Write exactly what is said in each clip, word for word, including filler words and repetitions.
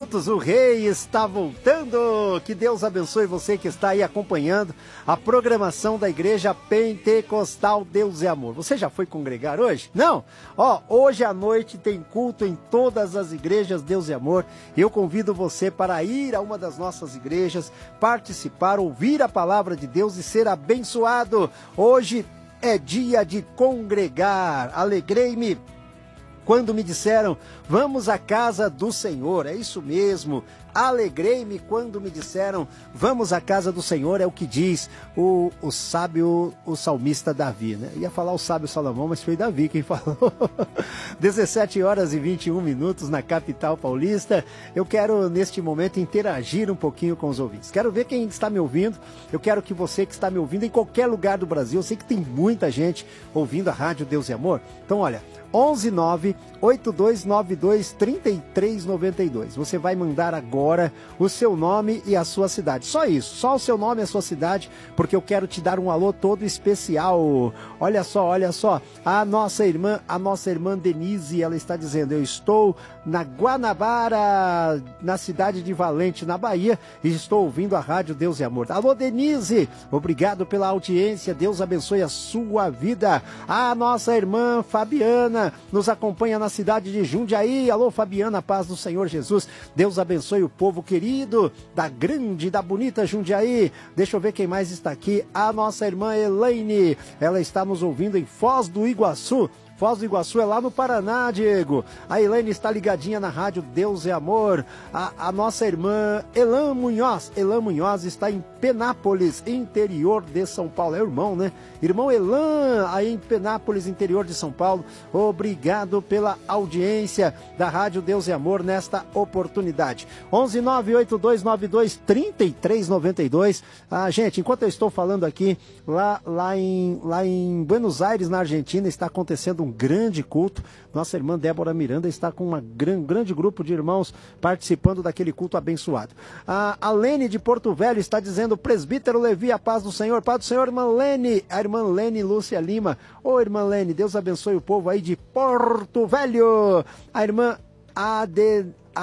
minutos, o Rei está voltando. Que Deus abençoe você que está aí acompanhando a programação da Igreja Pentecostal Deus é Amor. Você já foi congregar hoje? Não? Ó, hoje à noite tem culto em todas as igrejas Deus é Amor. Eu convido você para ir a uma das nossas igrejas, participar, ouvir a palavra de Deus e ser abençoado. Hoje é dia de congregar. Alegrei-me quando me disseram, vamos à casa do Senhor. É isso mesmo. Alegrei-me quando me disseram, vamos à casa do Senhor. É o que diz o, o sábio, o salmista Davi, né? Ia falar o sábio Salomão, mas foi Davi quem falou. dezessete horas e vinte e um minutos na capital paulista. Eu quero, neste momento, interagir um pouquinho com os ouvintes. Quero ver quem está me ouvindo. Eu quero que você que está me ouvindo em qualquer lugar do Brasil, eu sei que tem muita gente ouvindo a Rádio Deus e Amor. Então, olha, onze nove oito dois nove dois três três nove dois. Você vai mandar agora o seu nome e a sua cidade. Só isso, só o seu nome e a sua cidade, porque eu quero te dar um alô todo especial. Olha só, olha só. A nossa irmã, a nossa irmã Denise, ela está dizendo, eu estou na Guanabara, na cidade de Valente, na Bahia, e estou ouvindo a Rádio Deus e Amor. Alô, Denise, obrigado pela audiência. Deus abençoe a sua vida. A nossa irmã Fabiana nos acompanha na cidade de Jundiaí. Alô, Fabiana, paz do Senhor Jesus. Deus abençoe o povo querido da grande, da bonita Jundiaí. Deixa eu ver quem mais está aqui. A nossa irmã Elaine, ela está nos ouvindo em Foz do Iguaçu. Foz do Iguaçu é lá no Paraná, Diego. A Elaine está ligadinha na Rádio Deus é Amor. A, a nossa irmã Elan Munhoz, Elan Munhoz está em Penápolis, interior de São Paulo. É o irmão, né? Irmão Elan, aí em Penápolis, interior de São Paulo. Obrigado pela audiência da Rádio Deus é Amor nesta oportunidade. onze nove oito dois nove dois três três nove dois. Ah, gente, enquanto eu estou falando aqui, lá, lá, em, lá em Buenos Aires, na Argentina, está acontecendo um um grande culto. Nossa irmã Débora Miranda está com um gran, grande grupo de irmãos participando daquele culto abençoado. A, a Lene de Porto Velho está dizendo, presbítero Levi, a paz do Senhor. Paz do Senhor, irmã Lene. A irmã Lene Lúcia Lima. Ô, irmã Lene, Deus abençoe o povo aí de Porto Velho. A irmã Ade,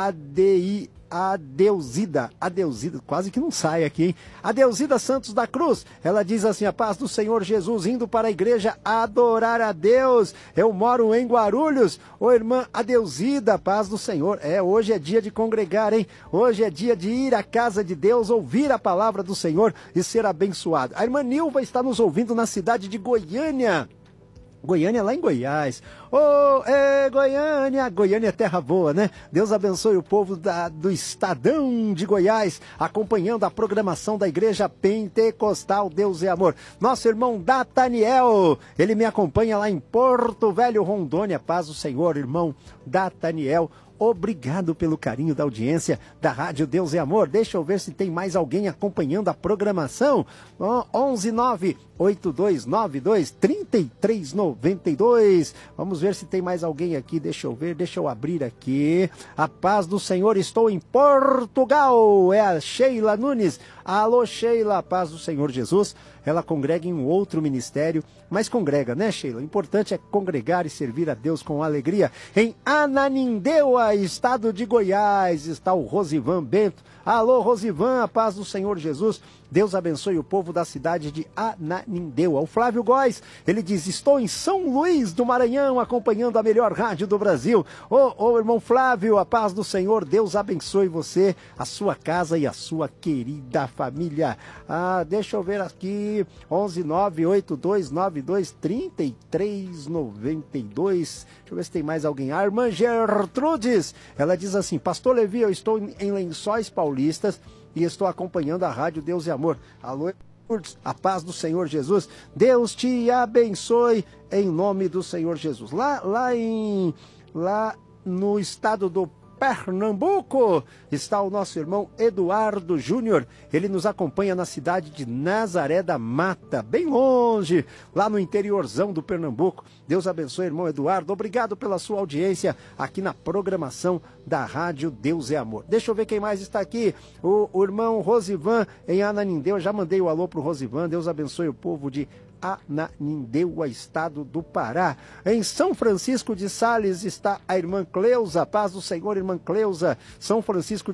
ADI Adeusida, Adeusida, quase que não sai aqui, hein? Adeusida Santos da Cruz, ela diz assim, a paz do Senhor Jesus, indo para a igreja adorar a Deus, eu moro em Guarulhos. Ô irmã Adeusida, paz do Senhor, é, hoje é dia de congregar, hein? Hoje é dia de ir à casa de Deus, ouvir a palavra do Senhor e ser abençoado. A irmã Nilva está nos ouvindo na cidade de Goiânia. Goiânia, lá em Goiás. Ô, oh, é Goiânia, Goiânia é terra boa, né? Deus abençoe o povo da, do Estadão de Goiás, acompanhando a programação da Igreja Pentecostal Deus é Amor. Nosso irmão Dataniel, ele me acompanha lá em Porto Velho, Rondônia. Paz do Senhor, irmão Dataniel. Obrigado pelo carinho da audiência da Rádio Deus é Amor. Deixa eu ver se tem mais alguém acompanhando a programação. Oh, onze nove oito dois nove dois três três nove dois. Vamos ver se tem mais alguém aqui. Deixa eu ver, deixa eu abrir aqui. A paz do Senhor, estou em Portugal. É a Sheila Nunes. Alô, Sheila, a paz do Senhor Jesus. Ela congrega em um outro ministério, mas congrega, né, Sheila? O importante é congregar e servir a Deus com alegria. Em Ananindeua, estado de Goiás, está o Rosivan Bento. Alô, Rosivan, a paz do Senhor Jesus. Deus abençoe o povo da cidade de Ananindeua. O Flávio Góes, ele diz, estou em São Luís do Maranhão, acompanhando a melhor rádio do Brasil. Ô, ô, irmão Flávio, a paz do Senhor, Deus abençoe você, a sua casa e a sua querida família. Ah, deixa eu ver aqui, onze nove oito dois nove dois três três nove dois. Deixa eu ver se tem mais alguém. A irmã Gertrudes, ela diz assim, pastor Levi, eu estou em Lençóis Paulistas, e estou acompanhando a Rádio Deus e Amor. Alô, a paz do Senhor Jesus. Deus te abençoe em nome do Senhor Jesus. Lá, lá, em, lá no estado do Pernambuco está o nosso irmão Eduardo Júnior. Ele nos acompanha na cidade de Nazaré da Mata, bem longe, lá no interiorzão do Pernambuco. Deus abençoe, irmão Eduardo. Obrigado pela sua audiência aqui na programação da Rádio Deus é Amor. Deixa eu ver quem mais está aqui. O, o irmão Rosivan em Ananindeua. Já mandei o alô para o Rosivan. Deus abençoe o povo de Ananindeua, estado do Pará. Em São Francisco de Sales está a irmã Cleusa. Paz do Senhor, irmã Cleusa. São Francisco